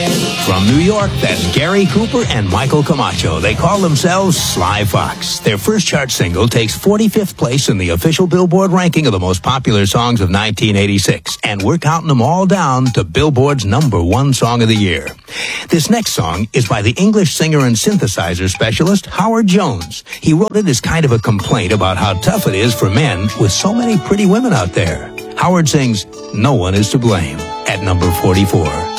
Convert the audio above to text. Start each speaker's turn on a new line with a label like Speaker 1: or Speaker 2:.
Speaker 1: From New York, that's Gary Cooper and Michael Camacho. They call themselves Sly Fox. Their first chart single takes 45th place in the official Billboard ranking of the most popular songs of 1986. And we're counting them all down to Billboard's #1 song of the year. This next song is by the English singer and synthesizer specialist Howard Jones. He wrote it as kind of a complaint about how tough it is for men with so many pretty women out there. Howard sings "No One Is to Blame" at number 44.